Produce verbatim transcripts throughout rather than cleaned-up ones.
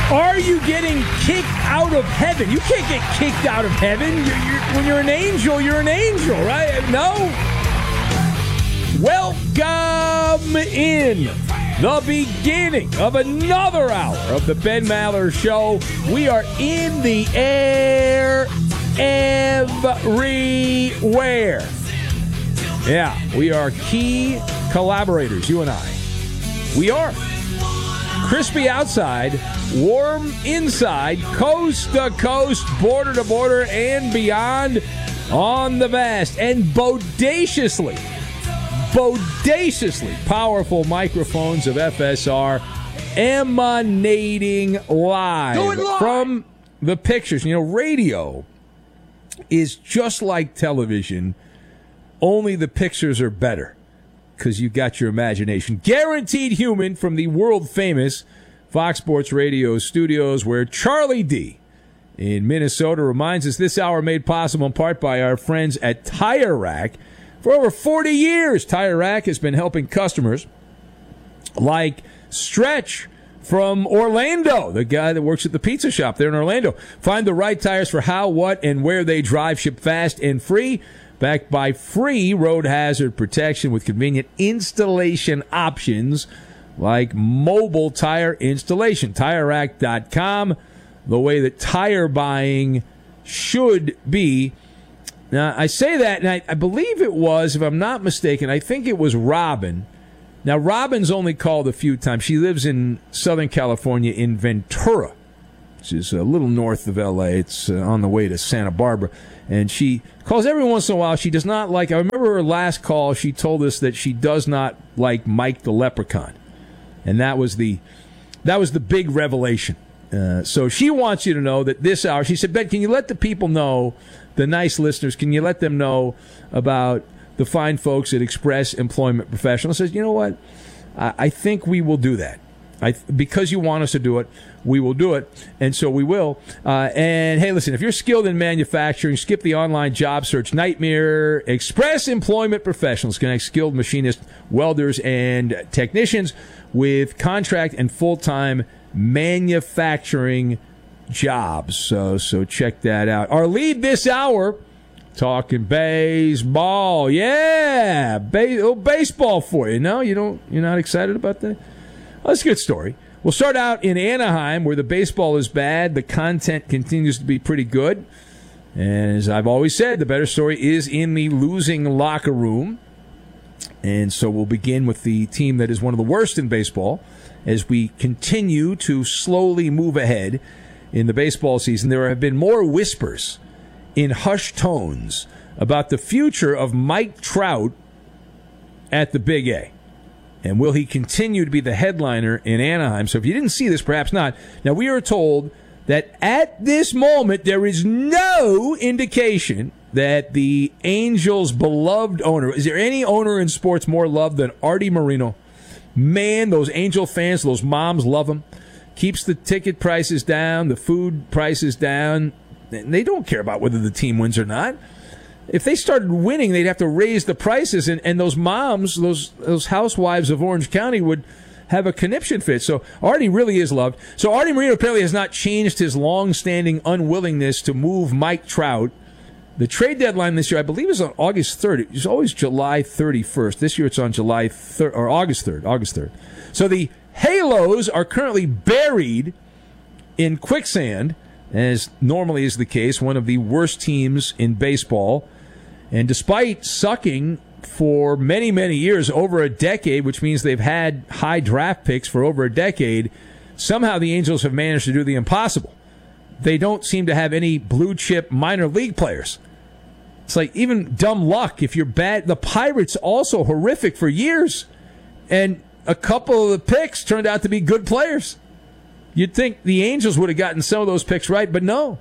Are you getting kicked out of heaven? You can't get kicked out of heaven. You're, you're, when you're an angel, you're an angel, right? No. Welcome in the beginning of another hour of the Ben Maller Show. We are in the air everywhere. Yeah, we are key collaborators, you and I. We are. Crispy outside, warm inside, coast to coast, border to border, and beyond on the vast and bodaciously, bodaciously powerful microphones of F S R emanating live, live from the pictures. You know, radio is just like television, only the pictures are better. Because you got your imagination. Guaranteed Human from the world-famous Fox Sports Radio studios, where Charlie D in Minnesota reminds us this hour made possible in part by our friends at Tire Rack. For over forty years, Tire Rack has been helping customers like Stretch from Orlando, the guy that works at the pizza shop there in Orlando. Find the right tires for how, what, and where they drive. Ship fast and free. Backed by free road hazard protection with convenient installation options like mobile tire installation. Tire Rack dot com, the way that tire buying should be. Now, I say that, and I, I believe it was, if I'm not mistaken, I think it was Robin. Now, Robin's only called a few times. She lives in Southern California in Ventura, which is a little north of L A. It's uh, on the way to Santa Barbara. And she calls every once in a while. She does not like, I remember her last call, she told us that she does not like Mike the Leprechaun. And that was the that was the big revelation. Uh, so she wants you to know that this hour, she said, Ben, can you let the people know, the nice listeners, can you let them know about the fine folks at Express Employment Professionals? Says, you know what? I, I think we will do that. I, because you want us to do it, we will do it, and so we will. Uh, and, hey, listen, if you're skilled in manufacturing, skip the online job search nightmare. Express Employment Professionals connect skilled machinists, welders, and technicians with contract and full-time manufacturing jobs. So, so check that out. Our lead this hour, talking baseball. Yeah, ba- oh, baseball for you. No, you don't, you're not excited about that? Well, that's a good story. We'll start out in Anaheim, where the baseball is bad. The content continues to be pretty good. And as I've always said, the better story is in the losing locker room. And so we'll begin with the team that is one of the worst in baseball as we continue to slowly move ahead in the baseball season. There have been more whispers in hushed tones about the future of Mike Trout at the Big A. And will he continue to be the headliner in Anaheim? So if you didn't see this, perhaps not. Now, we are told that at this moment, there is no indication that the Angels' beloved owner, is there any owner in sports more loved than Artie Moreno? Man, those Angel fans, those moms love him. Keeps the ticket prices down, the food prices down. And they don't care about whether the team wins or not. If they started winning, they'd have to raise the prices, and, and those moms, those those housewives of Orange County would have a conniption fit. So Artie really is loved. So Artie Moreno apparently has not changed his long-standing unwillingness to move Mike Trout. The trade deadline this year, I believe, is on August third. It's always July thirty-first. This year it's on July third, or August third. August third. So the Halos are currently buried in quicksand, as normally is the case, one of the worst teams in baseball. And despite sucking for many, many years, over a decade, which means they've had high draft picks for over a decade, somehow the Angels have managed to do the impossible. They don't seem to have any blue-chip minor league players. It's like even dumb luck. If you're bad, the Pirates also horrific for years. And a couple of the picks turned out to be good players. You'd think the Angels would have gotten some of those picks right, but no.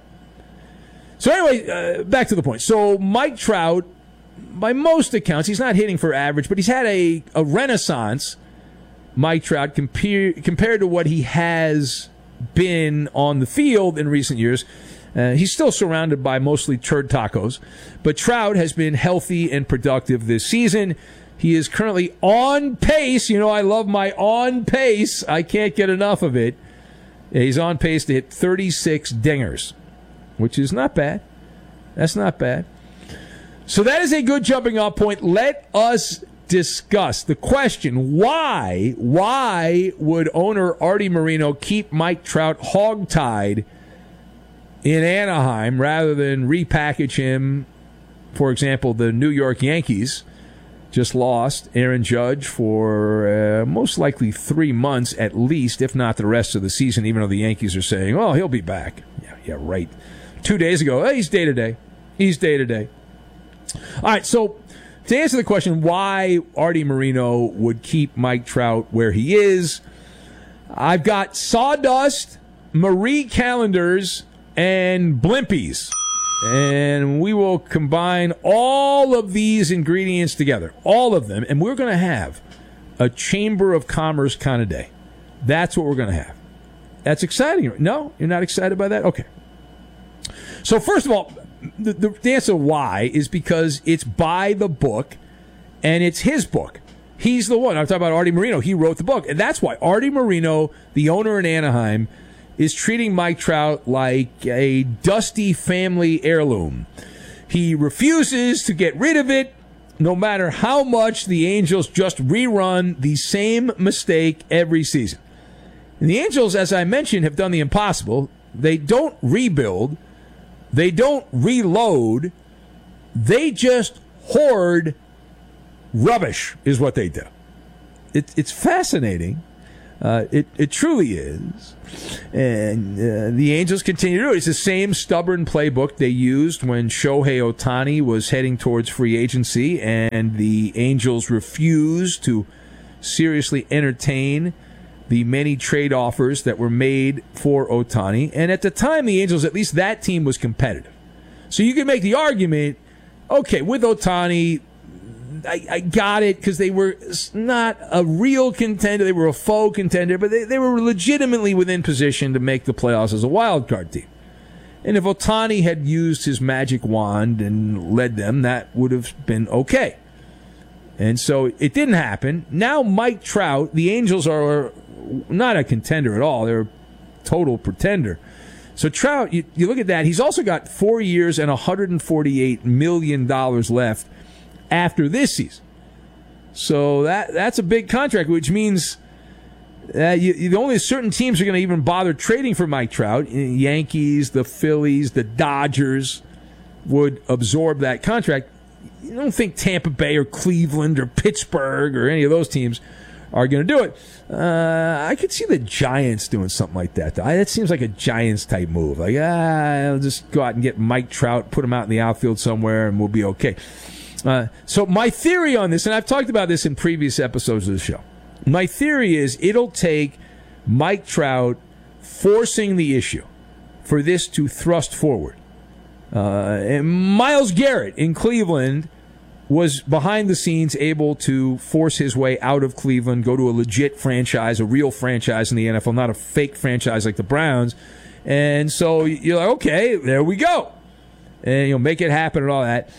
So anyway, uh, back to the point. So Mike Trout, by most accounts, he's not hitting for average, but he's had a, a renaissance, Mike Trout, compare, compared to what he has been on the field in recent years. Uh, he's still surrounded by mostly turd tacos, but Trout has been healthy and productive this season. He is currently on pace. You know, I love my on pace. I can't get enough of it. Yeah, he's on pace to hit thirty-six dingers, which is not bad. That's not bad. So that is a good jumping off point. Let us discuss the question, why, why would owner Artie Moreno keep Mike Trout hogtied in Anaheim rather than repackage him? For example, the New York Yankees just lost Aaron Judge for uh, most likely three months at least, if not the rest of the season, even though the Yankees are saying, oh, he'll be back. Yeah, yeah, right. Two days ago, hey, he's day-to-day. He's day-to-day. All right, so to answer the question why Artie Moreno would keep Mike Trout where he is, I've got sawdust, Marie calendars, and blimpies. And we will combine all of these ingredients together, all of them, and we're going to have a Chamber of Commerce kind of day. That's what we're going to have. That's exciting. No? You're not excited by that? Okay. So first of all, the, the answer why is because it's by the book, and it's his book. He's the one. I'm talking about Artie Moreno. He wrote the book. And that's why Artie Moreno, the owner in Anaheim, is treating Mike Trout like a dusty family heirloom. He refuses to get rid of it, no matter how much the Angels just rerun the same mistake every season. And the Angels, as I mentioned, have done the impossible. They don't rebuild. They don't reload. They just hoard rubbish is what they do. It, it's fascinating. Uh, it, it truly is. And uh, the Angels continue to do it. It's the same stubborn playbook they used when Shohei Ohtani was heading towards free agency, and the Angels refused to seriously entertain the many trade offers that were made for Ohtani. And at the time, the Angels, at least that team was competitive. So you can make the argument, okay, with Ohtani, I, I got it because they were not a real contender. They were a faux contender, but they, they were legitimately within position to make the playoffs as a wild card team. And if Ohtani had used his magic wand and led them, that would have been okay. And so it didn't happen. Now Mike Trout, the Angels are not a contender at all. They're a total pretender. So Trout, you, you look at that. He's also got four years and one hundred forty-eight million dollars left after this season. So that that's a big contract, which means that you, you, only certain teams are going to even bother trading for Mike Trout. Yankees, the Phillies, the Dodgers would absorb that contract. You don't think Tampa Bay or Cleveland or Pittsburgh or any of those teams are going to do it. Uh, I could see the Giants doing something like that, though. That seems like a Giants-type move. Like, ah, I'll just go out and get Mike Trout, put him out in the outfield somewhere, and we'll be okay. Uh, so my theory on this, and I've talked about this in previous episodes of the show, my theory is it'll take Mike Trout forcing the issue for this to thrust forward. Uh, and Myles Garrett in Cleveland was behind the scenes able to force his way out of Cleveland, go to a legit franchise, a real franchise in the N F L, not a fake franchise like the Browns. And so you're like, okay, there we go. And you'll make it happen and all that.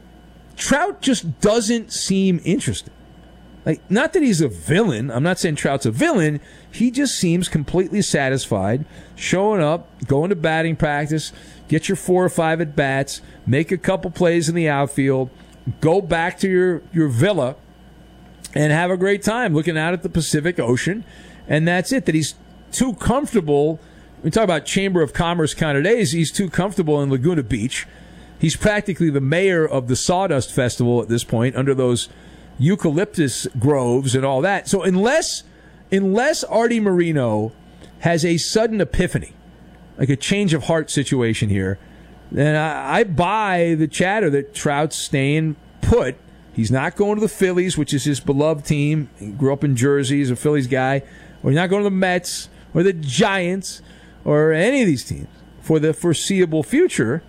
Trout just doesn't seem interested. Like, not that he's a villain. I'm not saying Trout's a villain. He just seems completely satisfied showing up, going to batting practice, get your four or five at bats, make a couple plays in the outfield, go back to your, your villa, and have a great time looking out at the Pacific Ocean. And that's it. That he's too comfortable. We talk about Chamber of Commerce kind of days. He's too comfortable in Laguna Beach. He's practically the mayor of the Sawdust Festival at this point, under those eucalyptus groves and all that. So unless unless Artie Moreno has a sudden epiphany, like a change of heart situation here, then I, I buy the chatter that Trout's staying put. He's not going to the Phillies, which is his beloved team. He grew up in Jersey. He's a Phillies guy. Or he's not going to the Mets or the Giants or any of these teams for the foreseeable future.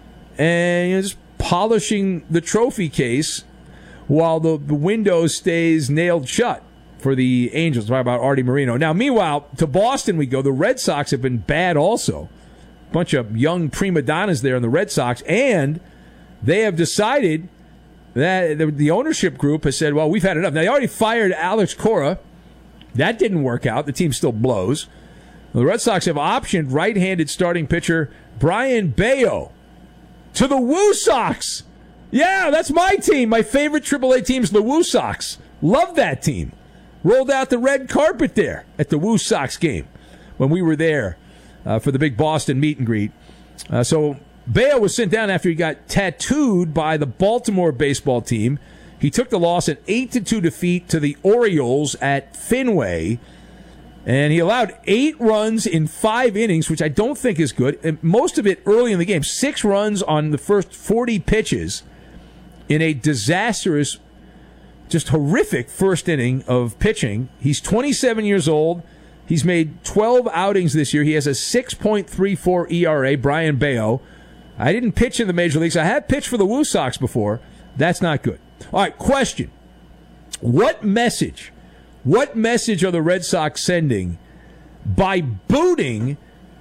And you know, just polishing the trophy case while the, the window stays nailed shut for the Angels. Talk about Artie Moreno. Now, meanwhile, to Boston we go. The Red Sox have been bad also. A bunch of young prima donnas there in the Red Sox. And they have decided that the, the ownership group has said, well, we've had enough. Now, they already fired Alex Cora. That didn't work out. The team still blows. The Red Sox have optioned right-handed starting pitcher Brian Bayo to the Woo Sox. Yeah, that's my team. My favorite triple A team's the Woo Sox. Love that team. Rolled out the red carpet there at the Woo Sox game when we were there uh, for the big Boston meet and greet. Uh, so Bayo was sent down after he got tattooed by the Baltimore baseball team. He took the loss, an eight to two defeat to the Orioles at Fenway. And he allowed eight runs in five innings, which I don't think is good. And most of it early in the game. Six runs on the first forty pitches in a disastrous, just horrific first inning of pitching. He's twenty-seven years old. He's made twelve outings this year. He has a six point three four E R A, Brian Bayo. I didn't pitch in the major leagues. I have pitched for the Woo Sox before. That's not good. All right, question. What message, what message are the Red Sox sending by booting,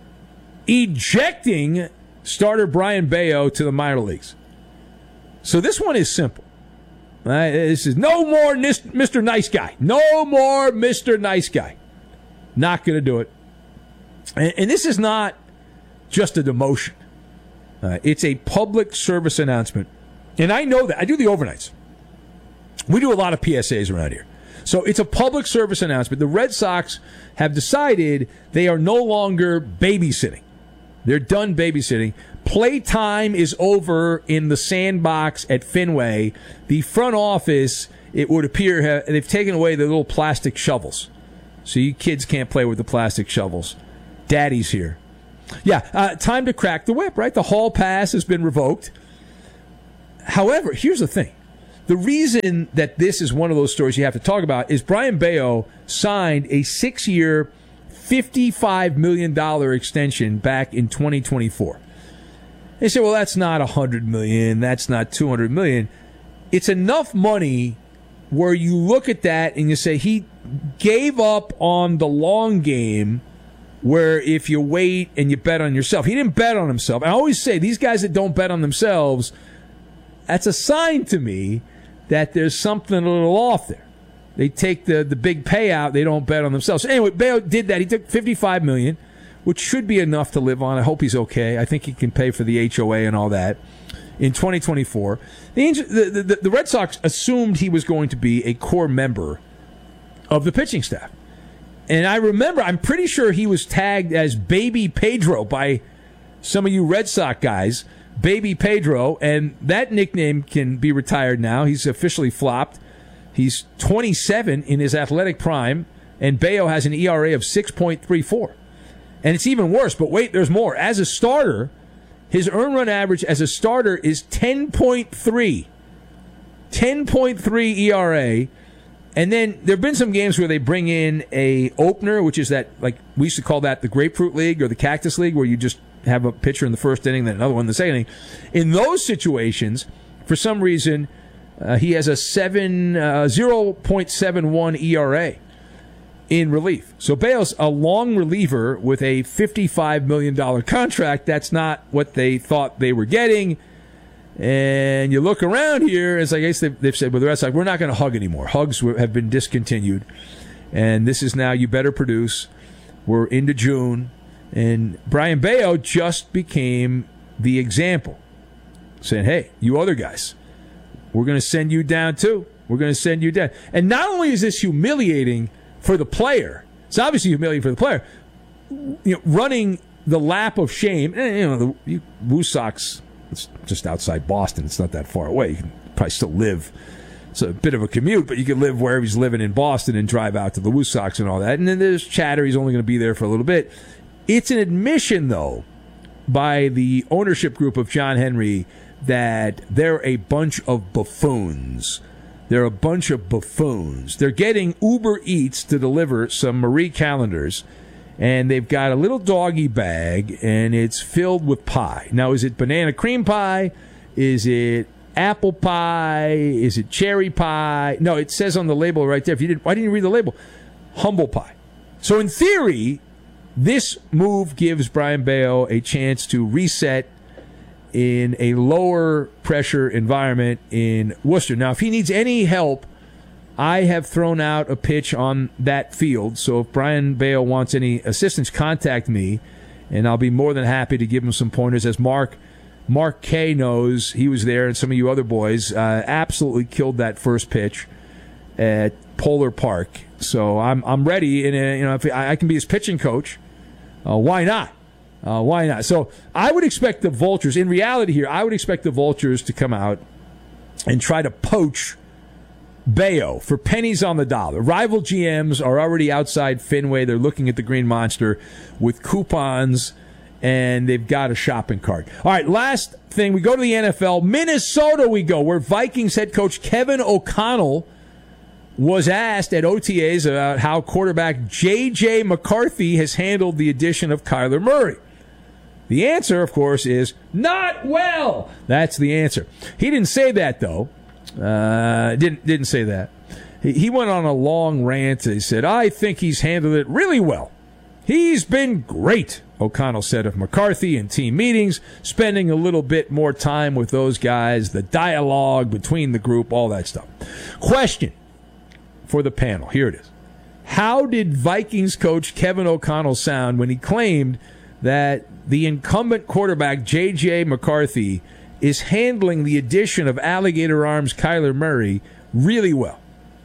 ejecting starter Brian Bayo to the minor leagues? So this one is simple. Uh, this is no more Mister Nice Guy. No more Mister Nice Guy. Not going to do it. And, and this is not just a demotion. Uh, it's a public service announcement. And I know that. I do the overnights. We do a lot of P S As around here. So it's a public service announcement. The Red Sox have decided they are no longer babysitting. They're done babysitting. Playtime is over in the sandbox at Fenway. The front office, it would appear, have, they've taken away the little plastic shovels. So you kids can't play with the plastic shovels. Daddy's here. Yeah, uh, time to crack the whip, right? The hall pass has been revoked. However, here's the thing. The reason that this is one of those stories you have to talk about is Brian Bayo signed a six-year, fifty-five million dollars extension back in twenty twenty-four. They say, well, that's not one hundred million dollars. That's not two hundred million dollars. It's enough money where you look at that and you say he gave up on the long game where if you wait and you bet on yourself. He didn't bet on himself. I always say these guys that don't bet on themselves, that's a sign to me that there's something a little off there. They take the, the big payout. They don't bet on themselves. So anyway, Bayo did that. He took fifty-five million dollars, which should be enough to live on. I hope he's okay. I think he can pay for the H O A and all that in twenty twenty-four. The, Angel, the, the, the Red Sox assumed he was going to be a core member of the pitching staff. And I remember, I'm pretty sure he was tagged as Baby Pedro by some of you Red Sox guys. Baby Pedro, and that nickname can be retired now. He's officially flopped. He's twenty-seven in his athletic prime, and Bayo has an E R A of six point three four. And it's even worse, but wait, there's more. As a starter, his earned run average as a starter is ten point three. ten point three E R A. And then there have been some games where they bring in a opener, which is that, like, we used to call that the Grapefruit League or the Cactus League, where you just have a pitcher in the first inning, then another one in the second inning. In those situations, for some reason, uh, he has a seven uh, zero point seven one E R A in relief. So Bayo's a long reliever with a fifty-five million dollars contract. That's not what they thought they were getting. And you look around here, it's like I guess they've, they've said with the Red Sox, we're not going to hug anymore. Hugs have been discontinued. And this is now, you better produce. We're into June. And Brian Bayo just became the example, saying, hey, you other guys, we're going to send you down too. We're going to send you down. And not only is this humiliating for the player, it's obviously humiliating for the player, you know, running the lap of shame. You know, the you, Woo Sox, it's just outside Boston. It's not that far away. You can probably still live. It's a bit of a commute, but you can live wherever he's living in Boston and drive out to the Woo Sox and all that. And then there's chatter. He's only going to be there for a little bit. It's an admission, though, by the ownership group of John Henry that they're a bunch of buffoons. They're a bunch of buffoons. They're getting Uber Eats to deliver some Marie Callender's, and they've got a little doggy bag, and it's filled with pie. Now, is it banana cream pie? Is it apple pie? Is it cherry pie? No, it says on the label right there. If you didn't, why didn't you read the label? Humble pie. So in theory, this move gives Brian Bayo a chance to reset in a lower pressure environment in Worcester. Now, if he needs any help I have thrown out a pitch on that field, so if Brian Bale wants any assistance, contact me, and I'll be more than happy to give him some pointers. As Mark Mark K knows, he was there, and some of you other boys uh, absolutely killed that first pitch at Polar Park. So I'm I'm ready, and uh, you know if I, I can be his pitching coach, uh, why not? Uh, why not? So I would expect the Vultures. In reality, here I would expect the Vultures to come out and try to poach Bayo for pennies on the dollar. Rival G Ms are already outside Fenway. They're looking at the Green Monster with coupons, and they've got a shopping cart. All right, last thing. We go to the N F L. Minnesota we go, where Vikings head coach Kevin O'Connell was asked at O T As about how quarterback J J McCarthy has handled the addition of Kyler Murray. The answer, of course, is not well. That's the answer. He didn't say that, though. Uh, didn't didn't say that. He, he went on a long rant. He said, I think he's handled it really well. He's been great, O'Connell said of McCarthy in team meetings, spending a little bit more time with those guys, the dialogue between the group, all that stuff. Question for the panel. Here it is. How did Vikings coach Kevin O'Connell sound when he claimed that the incumbent quarterback J J McCarthy is handling the addition of Alligator Arms Kyler Murray really well?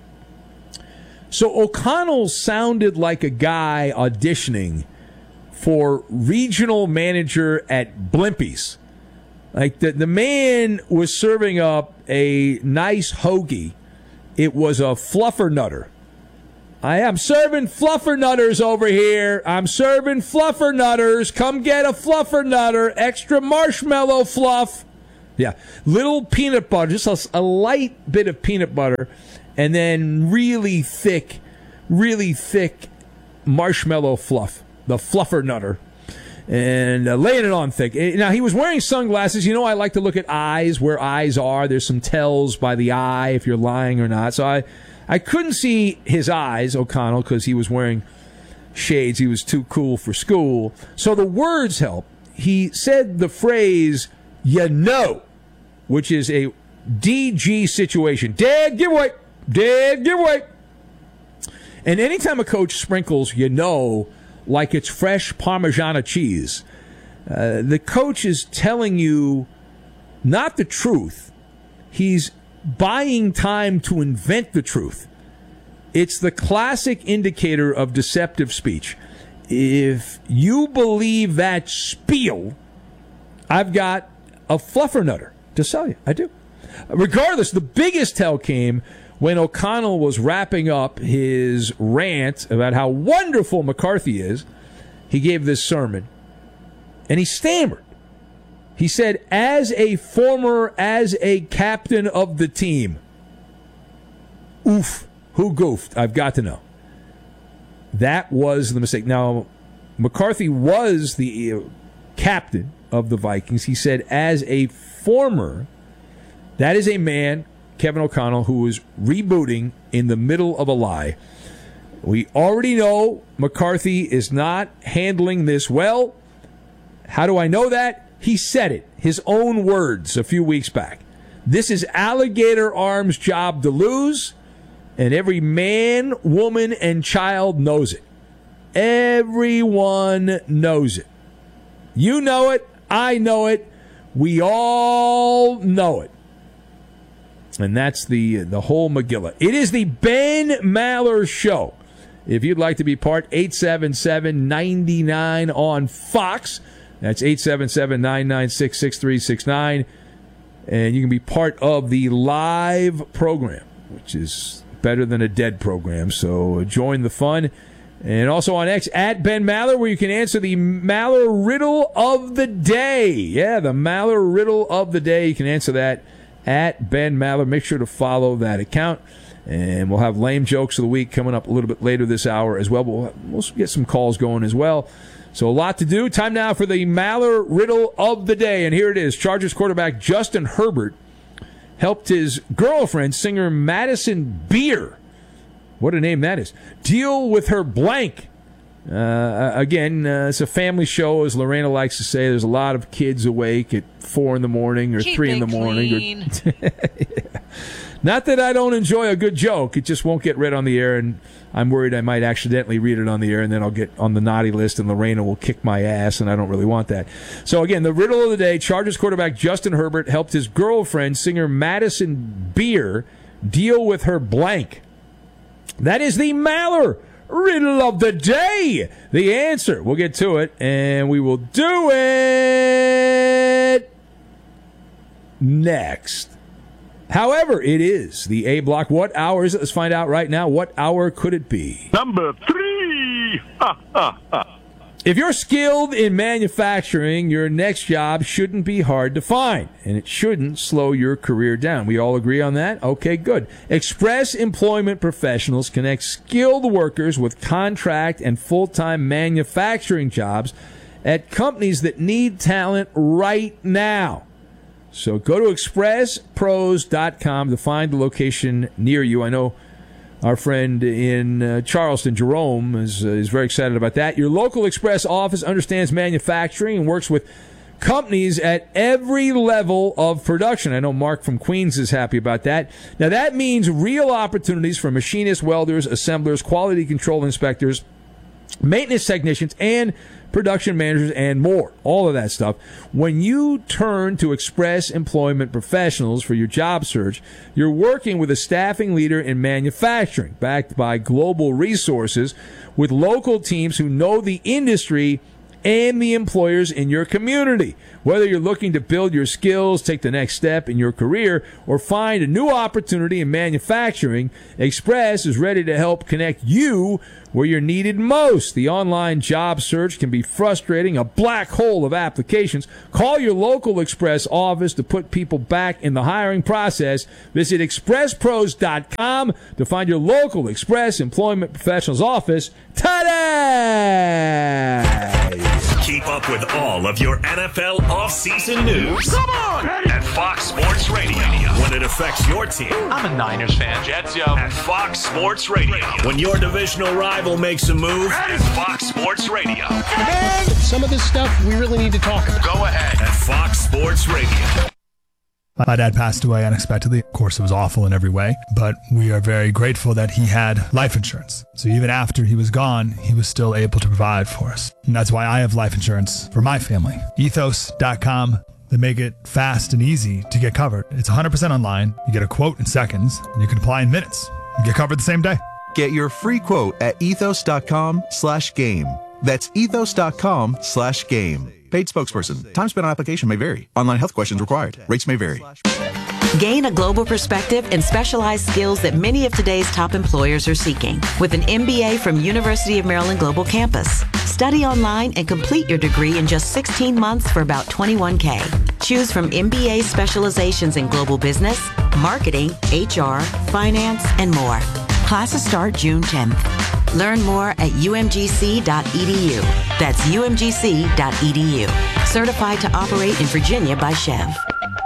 So O'Connell sounded like a guy auditioning for regional manager at Blimpies. Like the, the man was serving up a nice hoagie. It was a fluffernutter. I am serving fluffernutters over here. I'm serving fluffernutters. Come get a fluffernutter. Extra marshmallow fluff. Yeah, little peanut butter, just a, a light bit of peanut butter, and then really thick, really thick marshmallow fluff, the fluffernutter, and uh, laying it on thick. Now, he was wearing sunglasses. You know, I like to look at eyes, where eyes are. There's some tells by the eye if you're lying or not. So I, I couldn't see his eyes, O'Connell, because he was wearing shades. He was too cool for school. So the words help. He said the phrase, you know, which is a D G situation. Dead giveaway. Dead giveaway. And anytime a coach sprinkles, you know, like it's fresh Parmigiana cheese, uh, the coach is telling you not the truth. He's buying time to invent the truth. It's the classic indicator of deceptive speech. If you believe that spiel, I've got a fluffernutter to sell you. I do. Regardless, the biggest tell came when O'Connell was wrapping up his rant about how wonderful McCarthy is. He gave this sermon, and he stammered. He said, as a former, as a captain of the team. Oof. Who goofed? I've got to know. That was the mistake. Now, McCarthy was the uh, captain of the Vikings. He said, as a former, that is a man, Kevin O'Connell, who is rebooting in the middle of a lie. We already know McCarthy is not handling this well. How do I know that? He said it, his own words, a few weeks back. This is Alligator Arms' job to lose, and every man, woman, and child knows it. Everyone knows it. You know it. I know it. We all know it. And that's the the whole Megillah. It is the Ben Maller Show. If you'd like to be part, eight seven seven, nine nine on Fox. That's eight seven seven, nine nine six, six three six nine. And you can be part of the live program, which is better than a dead program. So join the fun. And also on X, at Ben Maller, where you can answer the Maller Riddle of the Day. Yeah, the Maller Riddle of the Day. You can answer that at Ben Maller. Make sure to follow that account. And we'll have lame jokes of the week coming up a little bit later this hour as well. We'll, we'll get some calls going as well. So a lot to do. Time now for the Maller Riddle of the Day. And here it is. Chargers quarterback Justin Herbert helped his girlfriend, singer Madison Beer, what a name that is, deal with her blank. Uh, again, uh, it's a family show, as Lorena likes to say. There's a lot of kids awake at four in the morning or Keep three in the it morning. clean. Or yeah. Not that I don't enjoy a good joke. It just won't get read on the air, and I'm worried I might accidentally read it on the air, and then I'll get on the naughty list, and Lorena will kick my ass, and I don't really want that. So, again, the riddle of the day, Chargers quarterback Justin Herbert helped his girlfriend, singer Madison Beer, deal with her blank. That is the Maller riddle of the day. The answer. We'll get to it, and we will do it next. However, it is the A block. What hour is it? Let's find out right now. What hour could it be? Number three. Ha, ha, ha. If you're skilled in manufacturing, your next job shouldn't be hard to find, and it shouldn't slow your career down. We all agree on that? Okay, good. Express Employment Professionals connect skilled workers with contract and full-time manufacturing jobs at companies that need talent right now. So go to express pros dot com to find the location near you. I know our friend in uh, Charleston, Jerome, is, uh, is very excited about that. Your local Express office understands manufacturing and works with companies at every level of production. I know Mark from Queens is happy about that. Now, that means real opportunities for machinists, welders, assemblers, quality control inspectors, maintenance technicians, and production managers, and more. All of that stuff. When you turn to Express Employment Professionals for your job search, you're working with a staffing leader in manufacturing, backed by global resources, with local teams who know the industry and the employers in your community. Whether you're looking to build your skills, take the next step in your career, or find a new opportunity in manufacturing, Express is ready to help connect you where you're needed most. The online job search can be frustrating, a black hole of applications. Call your local Express office to put people back in the hiring process. Visit express pros dot com to find your local Express Employment Professionals office today. Keep up with all of your N F L offseason news. Come on! At Fox Sports Radio. When it affects your team. I'm a Niners fan. Jets, yo. At Fox Sports Radio. When your divisional rival makes a move. At Fox Sports Radio. And some of this stuff we really need to talk about. Go ahead. At Fox Sports Radio. My dad passed away unexpectedly. Of course, it was awful in every way, but we are very grateful that he had life insurance. So even after he was gone, he was still able to provide for us. And that's why I have life insurance for my family. ethos dot com. They make it fast and easy to get covered. It's one hundred percent online. You get a quote in seconds, and you can apply in minutes. You get covered the same day. Get your free quote at ethos dot com slash game. That's ethos dot com slash game. Paid spokesperson. Time spent on application may vary. Online health questions required. Rates may vary. Gain a global perspective and specialized skills that many of today's top employers are seeking with an M B A from University of Maryland Global Campus. Study online and complete your degree in just sixteen months for about twenty-one K. Choose from M B A specializations in global business, marketing, H R, finance, and more. Classes start June tenth. Learn more at u m g c dot e d u. That's u m g c dot e d u. Certified to operate in Virginia by Chev.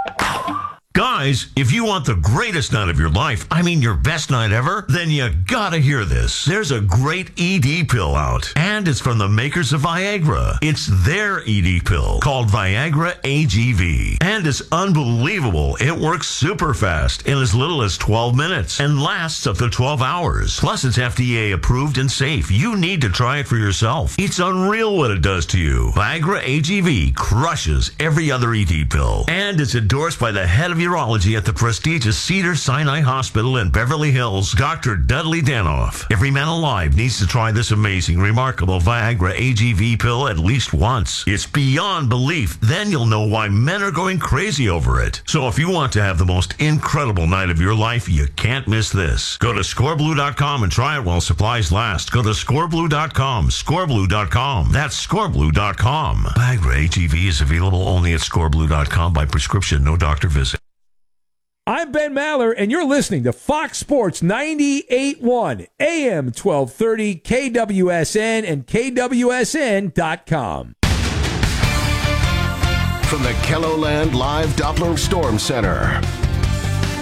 Guys, if you want the greatest night of your life, I mean your best night ever, then you gotta hear this. There's a great E D pill out, and it's from the makers of Viagra. It's their E D pill called Viagra A G V, and it's unbelievable. It works super fast in as little as twelve minutes and lasts up to twelve hours. Plus, it's F D A approved and safe. You need to try it for yourself. It's unreal what it does to you. Viagra A G V crushes every other E D pill, and it's endorsed by the head of urology at the prestigious Cedars-Sinai Hospital in Beverly Hills, Doctor Dudley Danoff. Every man alive needs to try this amazing, remarkable Viagra A G V pill at least once. It's beyond belief. Then you'll know why men are going crazy over it. So if you want to have the most incredible night of your life, you can't miss this. Go to score blue dot com and try it while supplies last. Go to score blue dot com, score blue dot com. That's score blue dot com. Viagra A G V is available only at score blue dot com by prescription, no doctor visit. I'm Ben Maller, and you're listening to Fox Sports ninety-eight point one, A M twelve thirty, K W S N, and K W S N dot com. From the Kelloland Live Doppler Storm Center.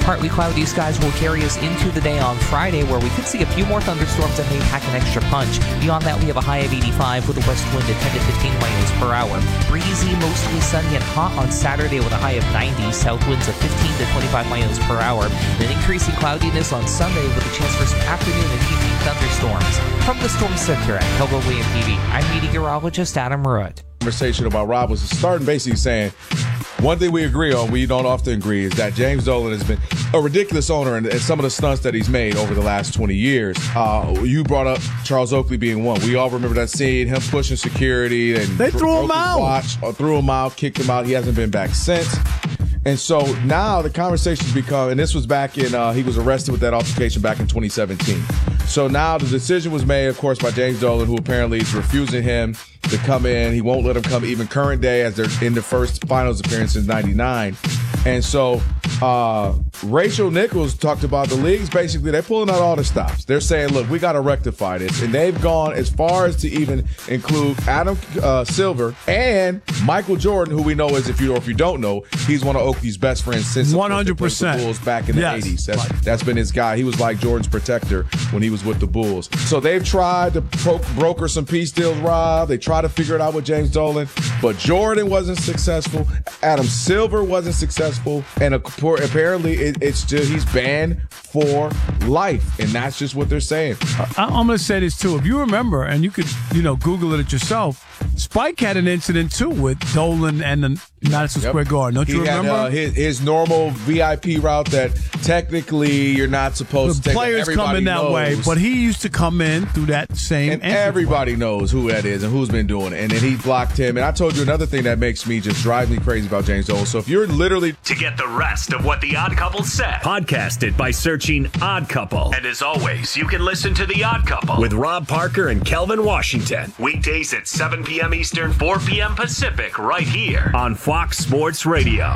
Partly cloudy skies will carry us into the day on Friday, where we could see a few more thunderstorms that may pack an extra punch. Beyond that, we have a high of eighty-five with a west wind at ten to fifteen miles per hour. Breezy, mostly sunny and hot on Saturday with a high of ninety. South winds of fifteen to twenty-five miles per hour. Then increasing cloudiness on Sunday with a chance for some afternoon and evening thunderstorms. From the Storm Center at Keller Williams T V, I'm meteorologist Adam Rudd. Conversation about Rob was starting basically saying one thing we agree on, we don't often agree, is that James Dolan has been a ridiculous owner, and, and some of the stunts that he's made over the last twenty years. Uh, you brought up Charles Oakley being one. We all remember that scene, him pushing security, and they threw him out. Watch, or threw him out, kicked him out. He hasn't been back since. And so now the conversation's become, and this was back in, uh, he was arrested with that altercation back in twenty seventeen. So now the decision was made, of course, by James Dolan, who apparently is refusing him to come in. He won't let him come even current day, as they're in the first finals appearance since ninety-nine. And so uh, Rachel Nichols talked about the leagues. Basically, they're pulling out all the stops. They're saying, look, we got to rectify this. And they've gone as far as to even include Adam uh, Silver and Michael Jordan, who we know is, if you or if you don't know, he's one of Oakley's best friends since one hundred percent the Bulls back in the yes. eighties. That's, that's been his guy. He was like Jordan's protector when he was with the Bulls. So they've tried to pro- broker some peace deals, Rob. They tried to figure it out with James Dolan, but Jordan wasn't successful. Adam Silver wasn't successful. And apparently it, it's just, he's banned for life. And that's just what they're saying. I, I'm going to say this too. If you remember, and you could, you know, Google it yourself, Spike had an incident too with Dolan and the Madison yep. Square Garden. Don't he you remember? Had, uh, his, his normal V I P route that technically you're not supposed the to take. Players come in that knows. way, but he used to come in through that same. And everybody point. knows who that is and who's been doing it. And then he blocked him. And I told you another thing that makes me just drive me crazy about James Dolan. So if you're literally to get the rest of what the Odd Couple said, podcast it by searching Odd Couple. And as always, you can listen to the Odd Couple with Rob Parker and Kelvin Washington weekdays at seven p.m. Eastern, four p.m. Pacific, right here on Fox Sports Radio.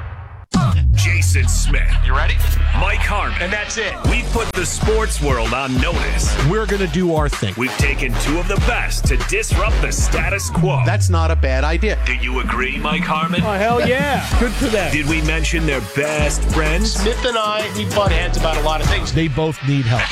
Jason Smith. You ready? Mike Harmon. And that's it. We put the sports world on notice. We're going to do our thing. We've taken two of the best to disrupt the status quo. That's not a bad idea. Do you agree, Mike Harmon? Oh, hell yeah. Good for them. Did we mention their best friends? Smith and I, we butt heads about a lot of things. They both need help.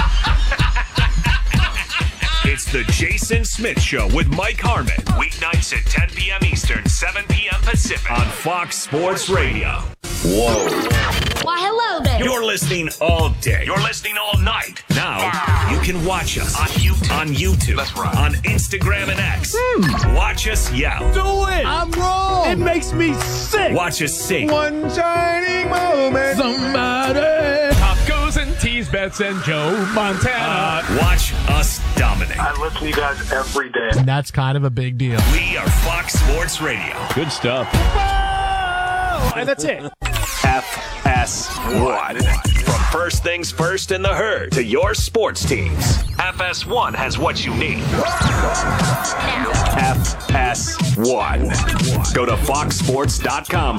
It's the Jason Smith Show with Mike Harmon. Weeknights at ten p.m. Eastern, seven p.m. Pacific on Fox Sports Radio. Whoa. Why, hello there. You're listening all day. You're listening all night. Now, you can watch us on YouTube. On YouTube. That's right. On Instagram and X. Hmm. Watch us yell. Do it. I'm wrong. It makes me sick. Watch us sing. One shining moment. Somebody. Top goes and tease bets and Joe Montana. Uh, watch us dominate. I listen to you guys every day. And that's kind of a big deal. We are Fox Sports Radio. Good stuff. Whoa! And that's it. F S one. From first things first in the herd to your sports teams, F S one has what you need. F S one. Go to fox sports dot com